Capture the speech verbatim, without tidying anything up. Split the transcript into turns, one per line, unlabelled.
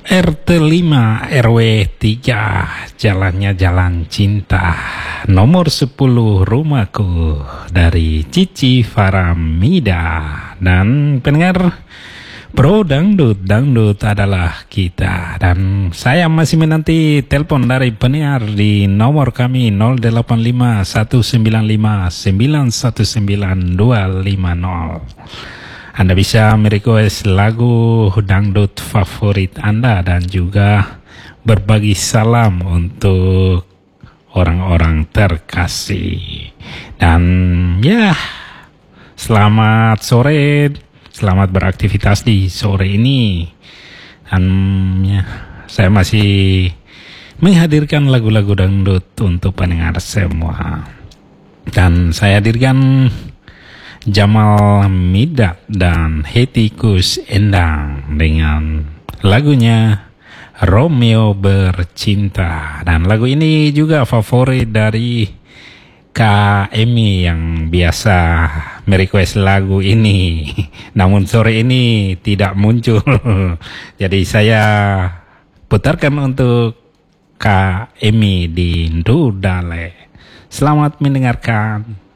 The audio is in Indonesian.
R T lima R W tiga, jalannya jalan cinta. Nomor sepuluh rumahku dari Cici Faramida. Dan pendengar, Pro Dangdut, Dangdut adalah kita. Dan saya masih menanti telepon dari pendengar di nomor kami nol delapan lima satu sembilan lima sembilan satu sembilan dua lima nol. Anda bisa merequest lagu dangdut favorit Anda dan juga berbagi salam untuk orang-orang terkasih. Dan ya, selamat sore, selamat beraktivitas di sore ini. Dan ya, saya masih menghadirkan lagu-lagu dangdut untuk pendengar semua. Dan saya hadirkan Jamal Mirdad dan Hetty Koes-Endang dengan lagunya Romeo Bercinta. Dan lagu ini juga favorit dari Kak Emi yang biasa merequest lagu ini. Namun sore ini tidak muncul. Jadi saya putarkan untuk Kak Emi di Ndudale. Selamat mendengarkan.